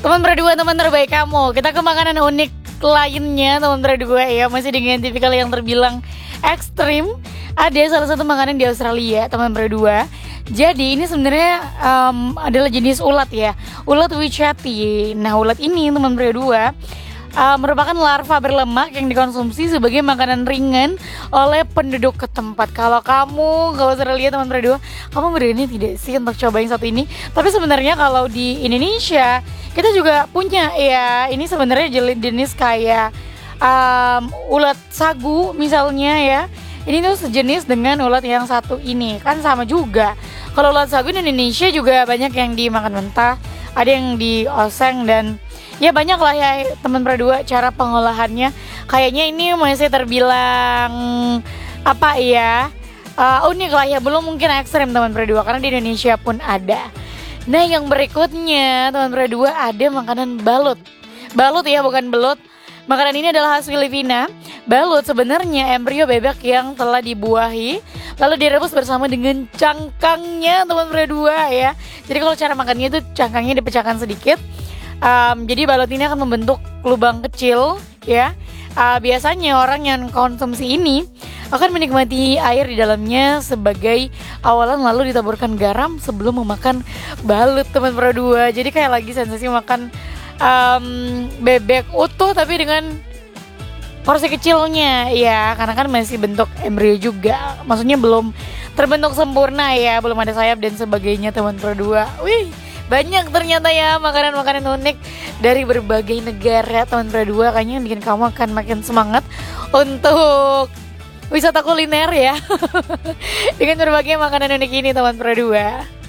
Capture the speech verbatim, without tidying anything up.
Teman berdua, teman terbaik kamu. Kita ke makanan unik lainnya, teman berdua ya. Masih dengan tipikal yang terbilang ekstrim. Ada salah satu makanan di Australia, teman berdua. Jadi ini sebenarnya um, adalah jenis ulat ya, ulat wicati. Nah ulat ini teman berdua uh, merupakan larva berlemak yang dikonsumsi sebagai makanan ringan oleh penduduk setempat. Kalau kamu ke Australia teman berdua, kamu berani tidak sih untuk cobain satu ini? Tapi sebenarnya kalau di Indonesia kita juga punya ya. Ini sebenarnya jenis kayak um, ulat sagu misalnya ya. Ini tuh sejenis dengan ulat yang satu ini, kan sama juga. Kalau ulat sagu di Indonesia juga banyak yang dimakan mentah, ada yang dioseng dan ya banyak lah ya teman berdua cara pengolahannya. Kayaknya ini masih terbilang apa ya, uh, unik lah ya, belum mungkin ekstrem teman berdua karena di Indonesia pun ada. Nah yang berikutnya teman berdua ada makanan balut. Balut ya, bukan belut. Makanan ini adalah khas Filipina. Balut sebenarnya embrio bebek yang telah dibuahi lalu direbus bersama dengan cangkangnya teman berdua ya. Jadi kalau cara makannya itu cangkangnya dipecahkan sedikit. Um, jadi balut ini akan membentuk lubang kecil ya. Uh, biasanya orang yang konsumsi ini akan menikmati air di dalamnya sebagai awalan lalu ditaburkan garam sebelum memakan balut teman berdua. Jadi kayak lagi sensasi makan um, bebek utuh tapi dengan porsi kecilnya ya, karena kan masih bentuk embrio juga, maksudnya belum terbentuk sempurna ya, belum ada sayap dan sebagainya teman berdua. Wih, banyak ternyata ya makanan-makanan unik dari berbagai negara teman berdua. Kayaknya bikin kamu akan makin semangat untuk wisata kuliner ya dengan berbagai makanan unik ini teman berdua.